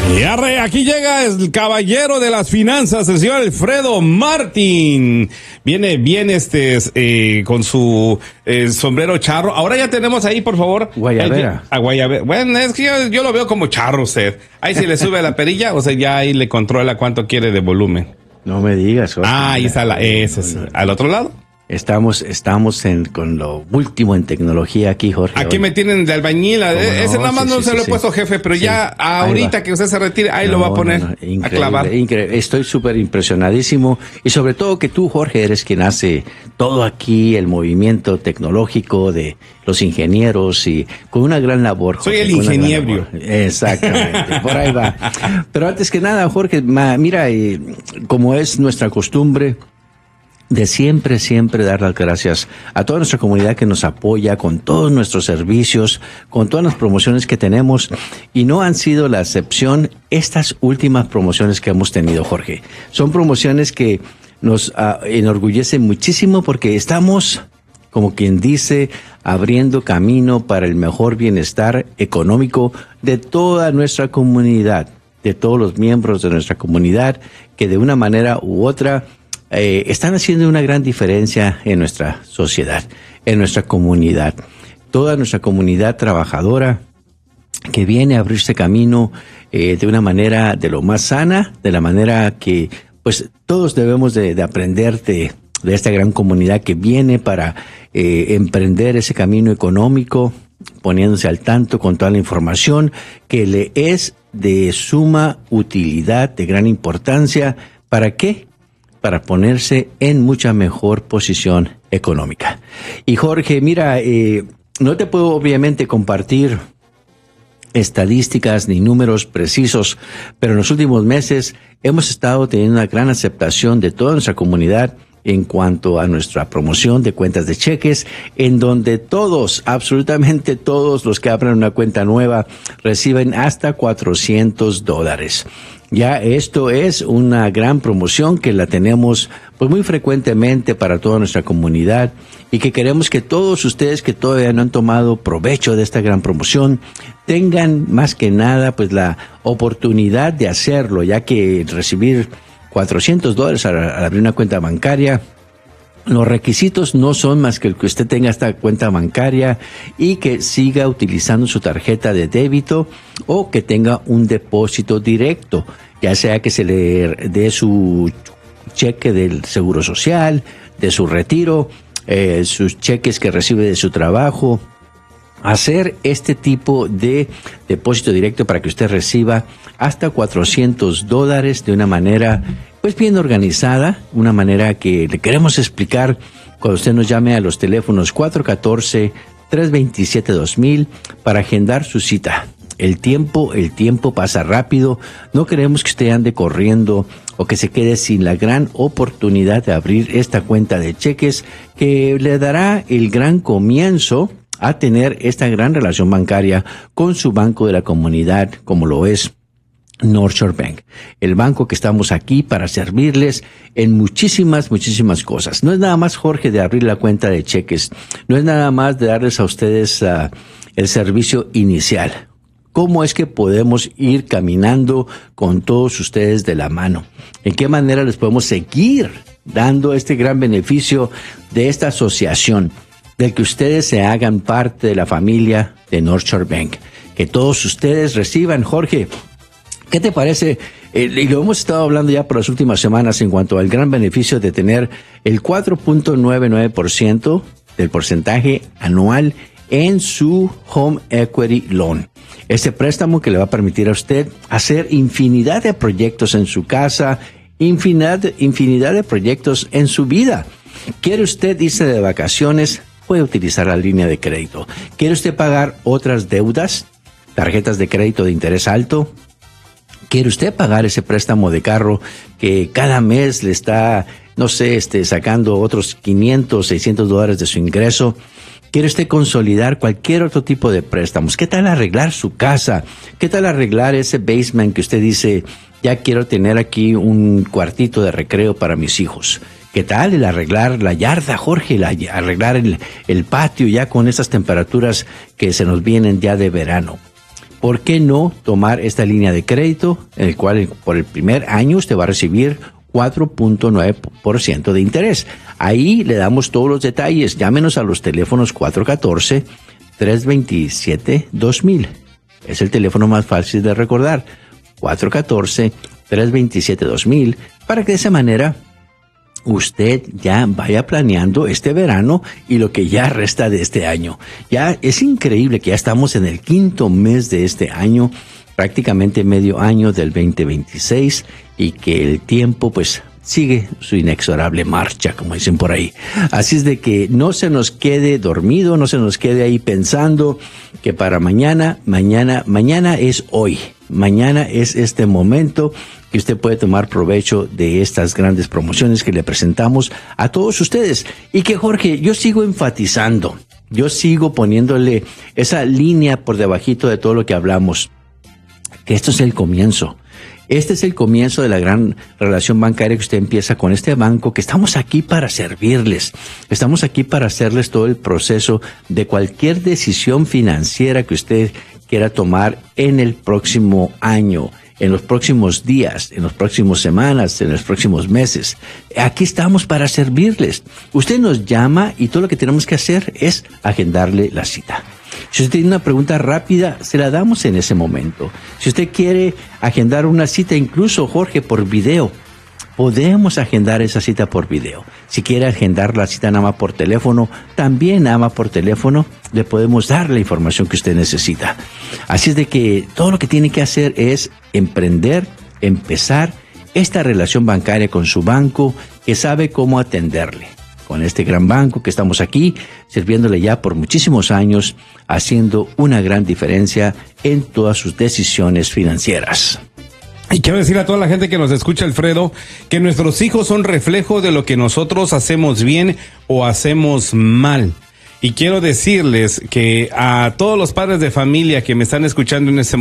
Aquí llega el caballero de las finanzas, el señor Alfredo Martín. Viene bien con su sombrero charro. Ahora ya tenemos ahí, por favor. Guayabera. Guayabera. Bueno, es que yo lo veo como charro usted. Ahí si le sube la perilla, o sea, ya ahí le controla cuánto quiere de volumen. No me digas, Jorge. Ahí está al otro lado. Estamos con lo último en tecnología aquí, Jorge. Aquí hoy me tienen de albañil. Ese nada más no se lo he puesto, jefe, pero ya ahorita que usted se retire, ahí lo va a poner increíble, a clavar. Increíble. Estoy súper impresionadísimo. Y sobre todo que tú, Jorge, eres quien hace todo aquí, el movimiento tecnológico de los ingenieros y con una gran labor, Jorge. Soy el ingeniero. Exactamente, por ahí va. Pero antes que nada, Jorge, mira, como es nuestra costumbre, de siempre dar las gracias a toda nuestra comunidad que nos apoya con todos nuestros servicios, con todas las promociones que tenemos, y no han sido la excepción estas últimas promociones que hemos tenido, Jorge. Son promociones que nos enorgullecen muchísimo porque estamos, como quien dice, abriendo camino para el mejor bienestar económico de toda nuestra comunidad, de todos los miembros de nuestra comunidad que de una manera u otra están haciendo una gran diferencia en nuestra sociedad, en nuestra comunidad. Toda nuestra comunidad trabajadora que viene a abrirse camino de una manera de lo más sana, de la manera que pues todos debemos de aprender de esta gran comunidad que viene para emprender ese camino económico, poniéndose al tanto con toda la información que le es de suma utilidad, de gran importancia. ¿Para qué? Para ponerse en mucha mejor posición económica. Y Jorge, mira, no te puedo obviamente compartir estadísticas ni números precisos, pero en los últimos meses hemos estado teniendo una gran aceptación de toda nuestra comunidad en cuanto a nuestra promoción de cuentas de cheques, en donde todos, absolutamente todos los que abran una cuenta nueva reciben hasta $400. Ya esto es una gran promoción que la tenemos pues muy frecuentemente para toda nuestra comunidad y que queremos que todos ustedes que todavía no han tomado provecho de esta gran promoción tengan más que nada pues la oportunidad de hacerlo, ya que recibir $400 al abrir una cuenta bancaria, los requisitos no son más que el que usted tenga esta cuenta bancaria y que siga utilizando su tarjeta de débito o que tenga un depósito directo, ya sea que se le dé su cheque del Seguro Social, de su retiro, sus cheques que recibe de su trabajo. Hacer este tipo de depósito directo para que usted reciba hasta $400 de una manera pues bien organizada, una manera que le queremos explicar cuando usted nos llame a los teléfonos 414-327-2000 para agendar su cita. El tiempo pasa rápido, no queremos que usted ande corriendo o que se quede sin la gran oportunidad de abrir esta cuenta de cheques que le dará el gran comienzo a tener esta gran relación bancaria con su banco de la comunidad, como lo es North Shore Bank, el banco que estamos aquí para servirles en muchísimas cosas. No es nada más, Jorge, de abrir la cuenta de cheques, no es nada más de darles a ustedes el servicio inicial. ¿Cómo es que podemos ir caminando con todos ustedes de la mano? ¿En qué manera les podemos seguir dando este gran beneficio de esta asociación, de que ustedes se hagan parte de la familia de North Shore Bank? Que todos ustedes reciban, Jorge, ¿qué te parece? Y lo hemos estado hablando ya por las últimas semanas en cuanto al gran beneficio de tener el 4.99% del porcentaje anual en su Home Equity Loan. Este préstamo que le va a permitir a usted hacer infinidad de proyectos en su casa, infinidad de proyectos en su vida. ¿Quiere usted irse de vacaciones? Puede utilizar la línea de crédito. ¿Quiere usted pagar otras deudas? Tarjetas de crédito de interés alto. ¿Quiere usted pagar ese préstamo de carro que cada mes le está, sacando otros $500, $600 de su ingreso? ¿Quiere usted consolidar cualquier otro tipo de préstamos? ¿Qué tal arreglar su casa? ¿Qué tal arreglar ese basement que usted dice, ya quiero tener aquí un cuartito de recreo para mis hijos? ¿Qué tal el arreglar la yarda, Jorge? Arreglar el patio ya con esas temperaturas que se nos vienen ya de verano. ¿por qué no tomar esta línea de crédito en el cual por el primer año usted va a recibir 4.9% de interés? Ahí le damos todos los detalles. Llámenos a los teléfonos 414-327-2000. Es el teléfono más fácil de recordar. 414-327-2000, para que de esa manera usted ya vaya planeando este verano y lo que ya resta de este año. Ya es increíble que ya estamos en el 5º mes de este año, prácticamente medio año del 2026, y que el tiempo pues sigue su inexorable marcha, como dicen por ahí. Así es de que no se nos quede dormido, no se nos quede ahí pensando que para mañana es hoy. Mañana es este momento que usted puede tomar provecho de estas grandes promociones que le presentamos a todos ustedes. Y que, Jorge, yo sigo enfatizando, yo sigo poniéndole esa línea por debajito de todo lo que hablamos, que esto es el comienzo. Este es el comienzo de la gran relación bancaria que usted empieza con este banco, que estamos aquí para servirles. Estamos aquí para hacerles todo el proceso de cualquier decisión financiera que usted quiera tomar en el próximo año, en los próximos días, en las próximas semanas, en los próximos meses. Aquí estamos para servirles. Usted nos llama y todo lo que tenemos que hacer es agendarle la cita. Si usted tiene una pregunta rápida, se la damos en ese momento. Si usted quiere agendar una cita, incluso, Jorge, por video, podemos agendar esa cita por video. Si quiere agendar la cita nada más por teléfono, también nada más por teléfono le podemos dar la información que usted necesita. Así es de que todo lo que tiene que hacer es empezar esta relación bancaria con su banco, que sabe cómo atenderle. Con este gran banco que estamos aquí, sirviéndole ya por muchísimos años, haciendo una gran diferencia en todas sus decisiones financieras. Y quiero decir a toda la gente que nos escucha, Alfredo, que nuestros hijos son reflejo de lo que nosotros hacemos bien o hacemos mal. Y quiero decirles que a todos los padres de familia que me están escuchando en este